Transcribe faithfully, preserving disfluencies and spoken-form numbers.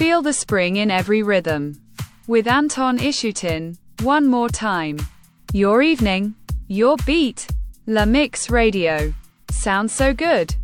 Feel the spring in every rhythm. With Anton Ishutin, one more time. Your evening, your beat, La Mix Radio. Sounds so good.